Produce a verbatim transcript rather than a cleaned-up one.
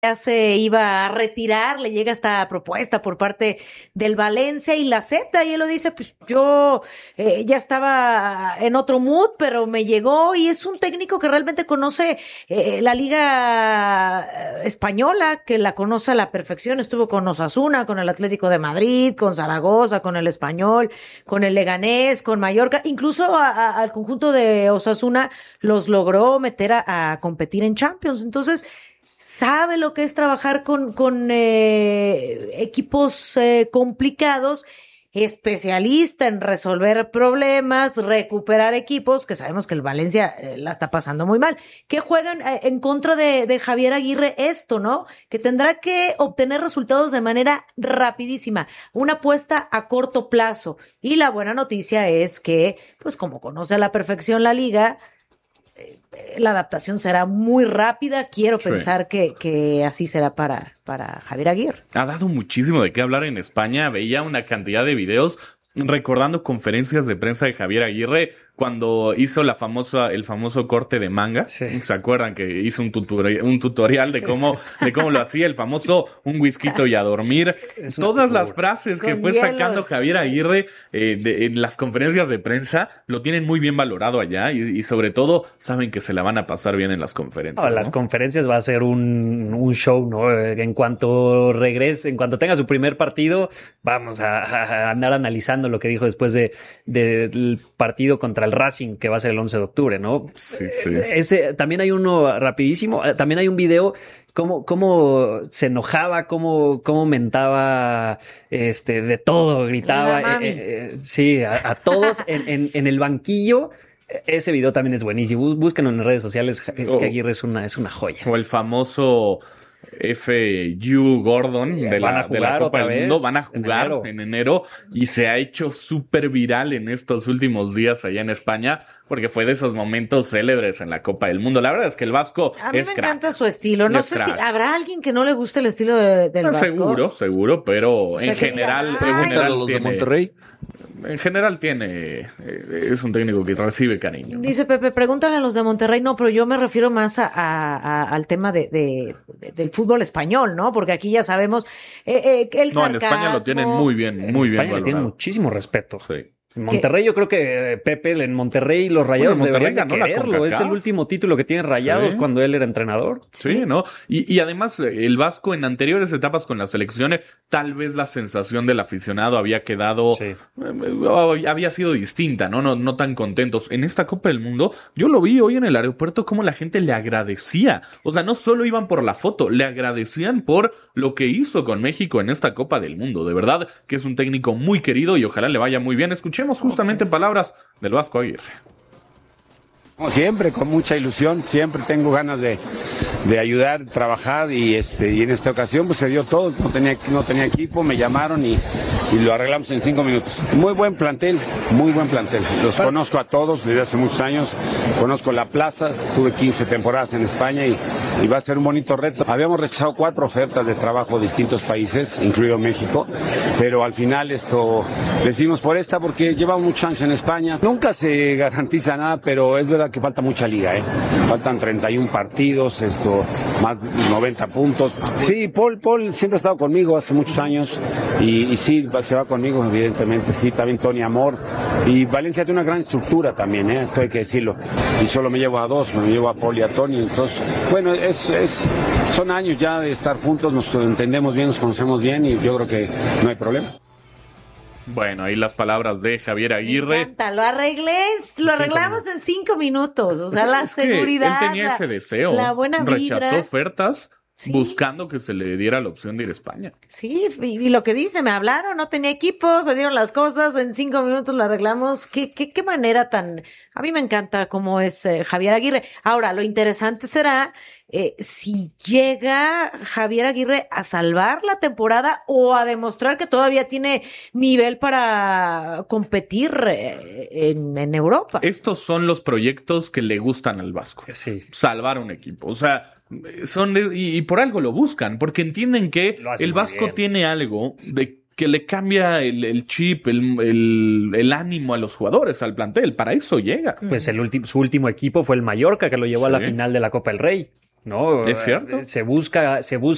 ya se iba a retirar, le llega esta propuesta por parte del Valencia y la acepta, y él lo dice, pues yo eh, ya estaba en otro mood, pero me llegó, y es un técnico que realmente conoce eh, la liga española, que la conoce a la perfección. Estuvo con Osasuna, con el Atlético de Madrid, con Zaragoza, con el Español, con el Leganés, con Mallorca, incluso a, a, al conjunto de Osasuna los logró meter a, a competir en Champions. Entonces sabe lo que es trabajar con, con eh, equipos eh, complicados, especialista en resolver problemas, recuperar equipos, que sabemos que el Valencia eh, la está pasando muy mal, que juegan eh, en contra de, de Javier Aguirre esto, ¿no? Que tendrá que obtener resultados de manera rapidísima, una apuesta a corto plazo. Y la buena noticia es que, pues como conoce a la perfección la liga, la adaptación será muy rápida. Quiero sí. pensar que, que así será para, para Javier Aguirre. Ha dado muchísimo de qué hablar en España. Veía una cantidad de videos recordando conferencias de prensa de Javier Aguirre cuando hizo la famosa, el famoso corte de manga. Sí. ¿Se acuerdan que hizo un tutorial, un tutorial de cómo, de cómo lo hacía? El famoso un whisquito y a dormir. Todas las frases Con que fue hielos. sacando Javier Aguirre eh, de, en las conferencias de prensa lo tienen muy bien valorado allá, y, y sobre todo saben que se la van a pasar bien en las conferencias. No, ¿no? Las conferencias va a ser un, un show, ¿no? En cuanto regrese, en cuanto tenga su primer partido, vamos a, a andar analizando lo que dijo después de, de, del partido contra el Racing, que va a ser el once de octubre, ¿no? Sí, sí. Ese, también hay uno rapidísimo, también hay un video cómo, cómo se enojaba, cómo, cómo mentaba este, de todo, gritaba, eh, eh, sí, a, a todos en, en, en el banquillo. Ese video también es buenísimo. Búsquenlo en redes sociales. Es que Aguirre es una, es una joya. O el famoso F U Gordon de la, de la Copa del Mundo. Van a jugar en enero. en enero y se ha hecho súper viral en estos últimos días allá en España, porque fue de esos momentos célebres en la Copa del Mundo. La verdad es que el Vasco A mí es me crack. encanta su estilo. No es sé crack. si habrá alguien que no le guste el estilo de, del no, Vasco. Seguro, seguro, pero Se en general... Ay, en Pregúntale general a los tiene, de Monterrey. En general tiene... Eh, es un técnico que recibe cariño, ¿no? Dice Pepe, pregúntale a los de Monterrey. No, pero yo me refiero más a, a, a, al tema de, de, de, del fútbol español, ¿no? Porque aquí ya sabemos eh, eh, que el No, sarcasmo... en España lo tienen muy bien, muy en bien España le tienen muchísimo respeto. Sí. En Monterrey, yo creo que Pepe, en Monterrey los Rayados bueno, Monterrey deberían de quererlo. Es el último título que tiene Rayados sí. cuando él era entrenador. Sí, ¿no? Y, y además, el Vasco en anteriores etapas con las selecciones, tal vez la sensación del aficionado había quedado, sí. eh, había sido distinta, ¿no? ¿no? No tan contentos. En esta Copa del Mundo, yo lo vi hoy en el aeropuerto como la gente le agradecía. O sea, no solo iban por la foto, le agradecían por lo que hizo con México en esta Copa del Mundo. De verdad que es un técnico muy querido y ojalá le vaya muy bien. Escuchemos justamente palabras del Vasco Aguirre. Como siempre, con mucha ilusión, siempre tengo ganas de, de ayudar, trabajar y este y en esta ocasión pues se dio todo, no tenía, no tenía equipo, me llamaron y, y lo arreglamos en cinco minutos. Muy buen plantel, muy buen plantel. Los conozco a todos desde hace muchos años, conozco la plaza, tuve quince temporadas en España y, y va a ser un bonito reto. Habíamos rechazado cuatro ofertas de trabajo de distintos países, incluido México, pero al final esto decidimos por esta porque llevamos muchos años en España. Nunca se garantiza nada, pero es verdad que falta mucha liga, ¿eh? Faltan treinta y uno partidos, esto, más de noventa puntos. Sí, Paul, Paul siempre ha estado conmigo hace muchos años y, y sí, se va conmigo, evidentemente, sí, también Tony Amor. Y Valencia tiene una gran estructura también, ¿eh? Esto hay que decirlo. Y solo me llevo a dos, me llevo a Paul y a Tony, entonces, bueno, es, es, son años ya de estar juntos, nos entendemos bien, nos conocemos bien y yo creo que no hay problema. Bueno, ahí las palabras de Javier Aguirre. Me encanta, lo arreglé, lo arreglamos en cinco minutos. O sea, la es seguridad. Que él tenía ese deseo. La buena vibra. Rechazó ofertas sí. buscando que se le diera la opción de ir a España. Sí, y, y lo que dice, me hablaron, no tenía equipo, se dieron las cosas, en cinco minutos lo arreglamos. ¿Qué, qué, qué manera tan... A mí me encanta cómo es eh, Javier Aguirre. Ahora, lo interesante será eh, si llega Javier Aguirre a salvar la temporada o a demostrar que todavía tiene nivel para competir eh, en, en Europa. Estos son los proyectos que le gustan al Vasco. Sí. Salvar un equipo. O sea, son de, y, y por algo lo buscan, porque entienden que el Vasco bien. tiene algo de que le cambia el, el chip, el, el, el ánimo a los jugadores, al plantel. Para eso llega. Pues el ulti- su último equipo fue el Mallorca, que lo llevó sí. a la final de la Copa del Rey. No, es cierto. Se busca, se busca